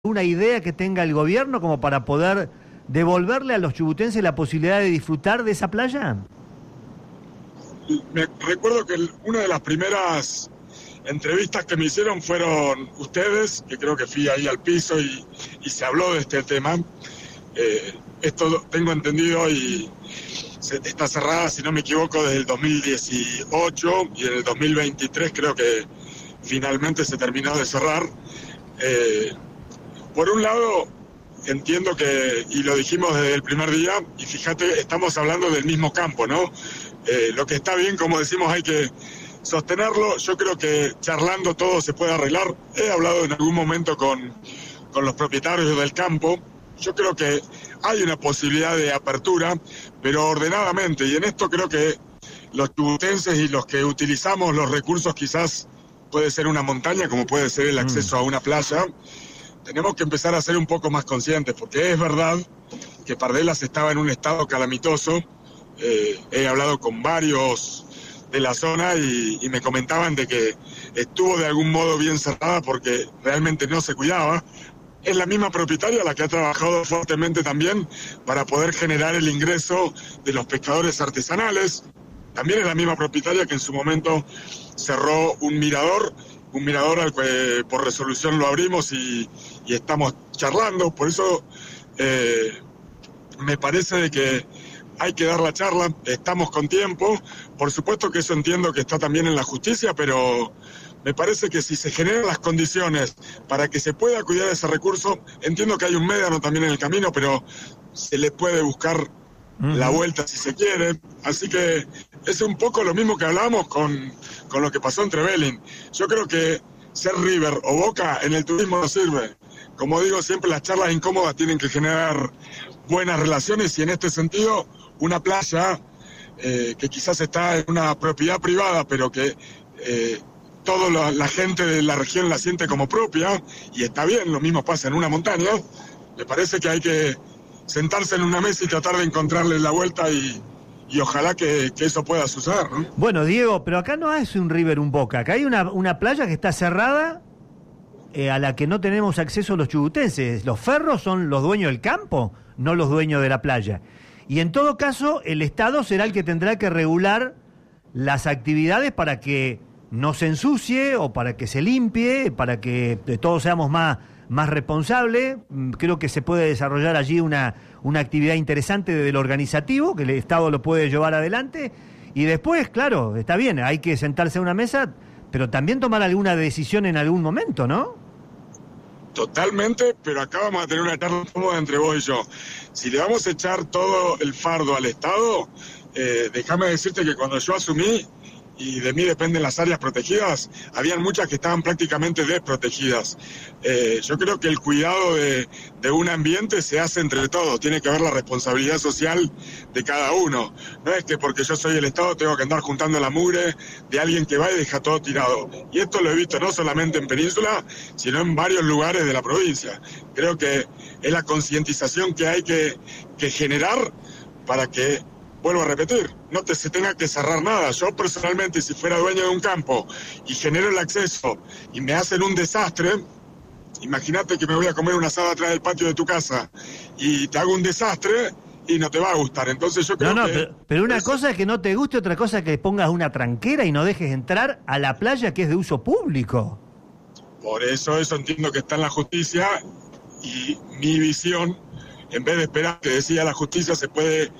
una idea que tenga el gobierno como para poder devolverle a los chubutenses la posibilidad de disfrutar de esa playa? Me recuerdo que una de las primeras entrevistas que me hicieron fueron ustedes, que creo que fui ahí al piso y se habló de este tema. Esto tengo entendido y está cerrada, si no me equivoco, desde el 2018 y en el 2023 creo que finalmente se terminó de cerrar. Por un lado, entiendo que, y lo dijimos desde el primer día, y fíjate, estamos hablando del mismo campo, ¿no? Lo que está bien, como decimos, hay que sostenerlo. Yo creo que charlando todo se puede arreglar. He hablado en algún momento con los propietarios del campo. Yo creo que hay una posibilidad de apertura, pero ordenadamente. Y en esto creo que los chubutenses y los que utilizamos los recursos, quizás puede ser una montaña, como puede ser el acceso a una playa, tenemos que empezar a ser un poco más conscientes, porque es verdad que Pardelas estaba en un estado calamitoso. He hablado con varios de la zona y me comentaban de que estuvo de algún modo bien cerrada porque realmente no se cuidaba. Es la misma propietaria la que ha trabajado fuertemente también para poder generar el ingreso de los pescadores artesanales. También es la misma propietaria que en su momento cerró un mirador al que por resolución lo abrimos y estamos charlando. Por eso me parece de que hay que dar la charla, estamos con tiempo. Por supuesto que eso entiendo que está también en la justicia, pero me parece que si se generan las condiciones para que se pueda cuidar ese recurso, entiendo que hay un médano también en el camino, pero se le puede buscar la vuelta si se quiere. Así que es un poco lo mismo que hablamos con lo que pasó en Trevelin. Yo creo que ser River o Boca en el turismo no sirve. Como digo, siempre las charlas incómodas tienen que generar buenas relaciones y en este sentido una playa que quizás está en una propiedad privada, pero que toda la gente de la región la siente como propia, y está bien, lo mismo pasa en una montaña. Me parece que hay que sentarse en una mesa y tratar de encontrarle la vuelta y ojalá que eso pueda suceder, ¿no? Bueno, Diego, pero acá no es un River, un Boca, acá hay una playa que está cerrada a la que no tenemos acceso los chubutenses. Los ferros son los dueños del campo, no los dueños de la playa. Y en todo caso, el Estado será el que tendrá que regular las actividades para que no se ensucie o para que se limpie, para que todos seamos más responsables. Creo que se puede desarrollar allí una actividad interesante desde lo organizativo, que el Estado lo puede llevar adelante. Y después, claro, está bien, hay que sentarse a una mesa, pero también tomar alguna decisión en algún momento, ¿no? Totalmente, pero acá vamos a tener una charla cómoda entre vos y yo. Si le vamos a echar todo el fardo al Estado, déjame decirte que cuando yo asumí, y de mí dependen las áreas protegidas, habían muchas que estaban prácticamente desprotegidas. Yo creo que el cuidado de un ambiente se hace entre todos, tiene que haber la responsabilidad social de cada uno. No es que porque yo soy el Estado tengo que andar juntando la mugre de alguien que va y deja todo tirado. Y esto lo he visto no solamente en Península, sino en varios lugares de la provincia. Creo que es la concientización que hay que generar para que, vuelvo a repetir, no se tenga que cerrar nada. Yo personalmente, si fuera dueño de un campo y genero el acceso y me hacen un desastre, imagínate que me voy a comer un asado atrás del patio de tu casa y te hago un desastre y no te va a gustar. Entonces yo creo que... Pero una cosa es que no te guste, otra cosa es que pongas una tranquera y no dejes entrar a la playa que es de uso público. Por eso entiendo que está en la justicia, y mi visión, en vez de esperar que decida la justicia, se puede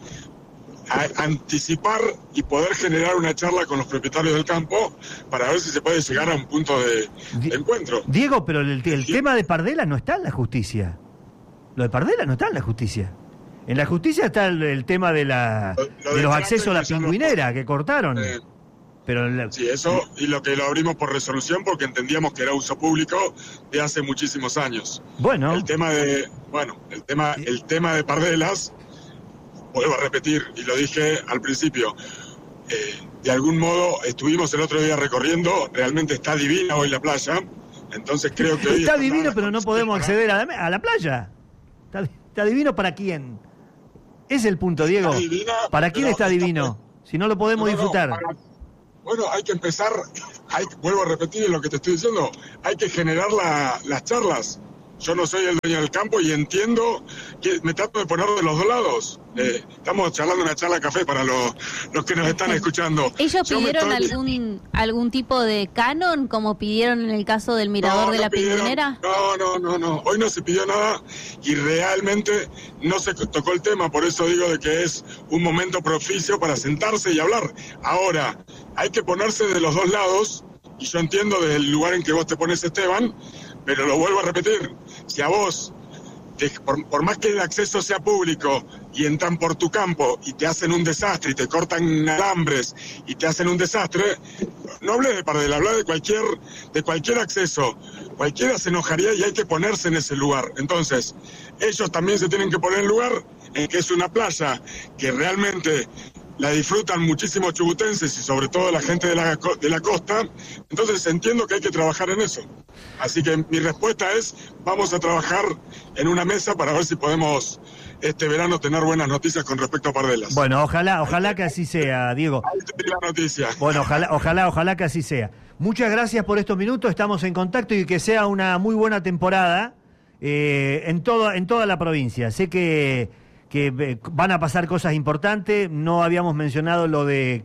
anticipar y poder generar una charla con los propietarios del campo para ver si se puede llegar a un punto de encuentro. Diego, pero el tema de Pardelas no está en la justicia. Lo de Pardelas no está en la justicia. En la justicia está el tema de los accesos a la pingüinera que cortaron. Sí, eso, y lo abrimos por resolución porque entendíamos que era uso público de hace muchísimos años. Bueno. El tema de Pardelas, vuelvo a repetir, y lo dije al principio, de algún modo estuvimos el otro día recorriendo, realmente está divina hoy la playa, entonces creo que hoy... Está divino, pero no podemos acceder a la playa. ¿Está divino para quién? Es el punto, Diego. Divina, ¿Para quién está divino? Si no lo podemos disfrutar. Bueno, hay que empezar, vuelvo a repetir lo que te estoy diciendo, hay que generar las charlas. yo no soy el dueño del campo y entiendo que me trato de poner de los dos lados. Estamos charlando una charla de café para los que nos están escuchando. ¿Ellos pidieron algún tipo de canon, como pidieron en el caso del mirador de la Pingüinera? No. Hoy no se pidió nada y realmente no se tocó el tema. Por eso digo de que es un momento propicio para sentarse y hablar. Ahora, hay que ponerse de los dos lados. Y yo entiendo desde el lugar en que vos te pones, Esteban, pero lo vuelvo a repetir, si a vos, por más que el acceso sea público y entran por tu campo y te hacen un desastre y te cortan alambres y te hacen un desastre, no hables de Pardel, habla de cualquier acceso. Cualquiera se enojaría y hay que ponerse en ese lugar. Entonces, ellos también se tienen que poner en el lugar en que es una playa que realmente la disfrutan muchísimos chubutenses y sobre todo la gente de la costa. Entonces entiendo que hay que trabajar en eso. Así que mi respuesta es, vamos a trabajar en una mesa para ver si podemos este verano tener buenas noticias con respecto a Pardelas. Bueno, ojalá que así sea, Diego. Ahí te la noticia. Bueno, ojalá que así sea. Muchas gracias por estos minutos, estamos en contacto y que sea una muy buena temporada en toda la provincia. Sé que van a pasar cosas importantes. No habíamos mencionado lo de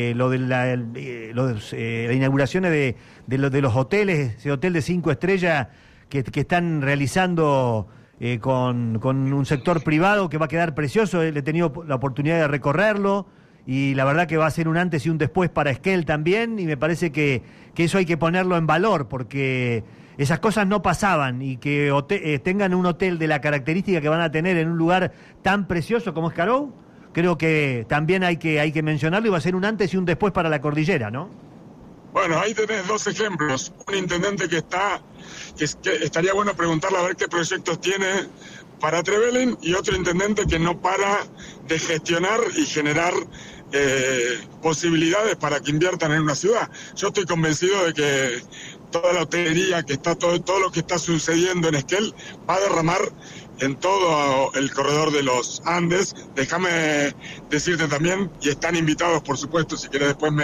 las inauguraciones de los hoteles, ese hotel de 5 estrellas que están realizando con un sector privado que va a quedar precioso. He tenido la oportunidad de recorrerlo y la verdad que va a ser un antes y un después para Esquel también, y me parece que eso hay que ponerlo en valor porque esas cosas no pasaban, y que tengan un hotel de la característica que van a tener en un lugar tan precioso como es Caró, creo que también hay que mencionarlo, y va a ser un antes y un después para la cordillera, ¿no? Bueno, ahí tenés dos ejemplos. Un intendente que estaría bueno preguntarle a ver qué proyectos tiene para Trevelin, y otro intendente que no para de gestionar y generar posibilidades para que inviertan en una ciudad. Yo estoy convencido de que toda la hotelería que está, todo lo que está sucediendo en Esquel va a derramar en todo el corredor de los Andes. Déjame decirte también, y están invitados por supuesto, si querés después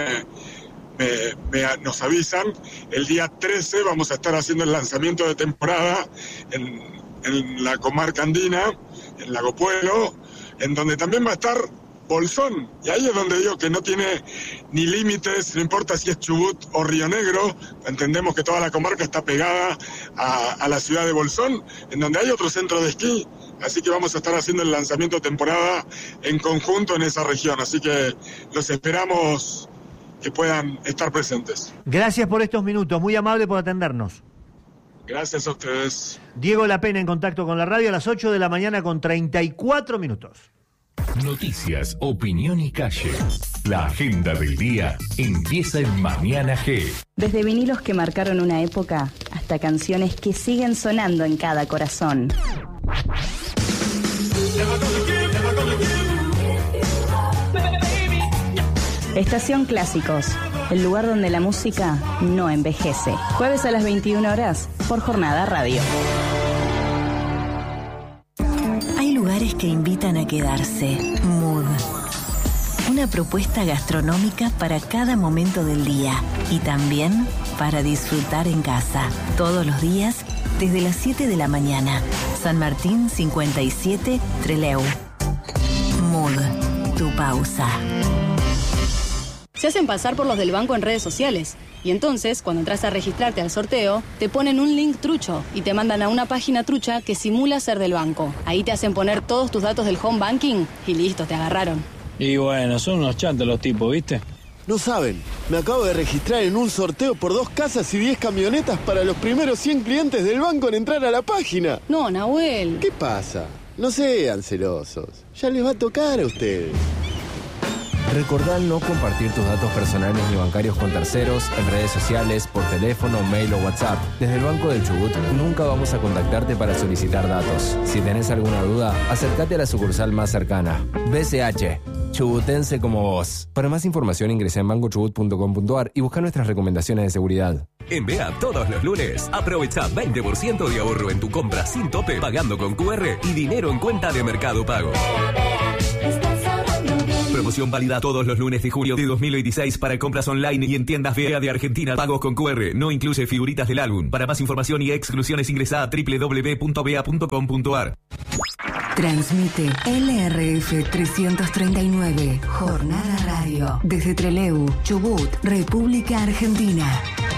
nos avisan, el día 13 vamos a estar haciendo el lanzamiento de temporada en la comarca andina, en Lago Puelo, en donde también va a estar Bolsón, y ahí es donde digo que no tiene ni límites, no importa si es Chubut o Río Negro. Entendemos que toda la comarca está pegada a la ciudad de Bolsón, en donde hay otro centro de esquí, así que vamos a estar haciendo el lanzamiento de temporada en conjunto en esa región, así que los esperamos que puedan estar presentes. Gracias por estos minutos, muy amable por atendernos. Gracias a ustedes. Diego Lapena en contacto con la radio a las 8 de la mañana con 34 minutos. Noticias, opinión y calle. La agenda del día empieza en Mañana G. Desde vinilos que marcaron una época hasta canciones que siguen sonando en cada corazón. Estación Clásicos, el lugar donde la música no envejece. Jueves a las 21 horas por Jornada Radio. Hay lugares que invitan a quedarse. Mood. Una propuesta gastronómica para cada momento del día y también para disfrutar en casa. Todos los días desde las 7 de la mañana. San Martín 57, Trelew. Mood. Tu pausa. Se hacen pasar por los del banco en redes sociales. Y entonces, cuando entras a registrarte al sorteo, te ponen un link trucho y te mandan a una página trucha que simula ser del banco. Ahí te hacen poner todos tus datos del home banking y listo, te agarraron. Y bueno, son unos chantos los tipos, ¿viste? No saben, me acabo de registrar en un sorteo por 2 casas y 10 camionetas para los primeros 100 clientes del banco en entrar a la página. No, Nahuel. ¿Qué pasa? No sean celosos. Ya les va a tocar a ustedes. Recordá no compartir tus datos personales ni bancarios con terceros, en redes sociales, por teléfono, mail o WhatsApp. Desde el Banco del Chubut nunca vamos a contactarte para solicitar datos. Si tenés alguna duda, acércate a la sucursal más cercana. BCH, chubutense como vos. Para más información ingresa en bancochubut.com.ar y busca nuestras recomendaciones de seguridad. En BEA todos los lunes, aprovecha 20% de ahorro en tu compra sin tope, pagando con QR y dinero en cuenta de Mercado Pago. Promoción válida todos los lunes de julio de 2026 para compras online y en tiendas BEA de Argentina. Pagos con QR. No incluye figuritas del álbum. Para más información y exclusiones ingresa a www.bea.com.ar. Transmite LRF 339, Jornada Radio, desde Trelew, Chubut, República Argentina.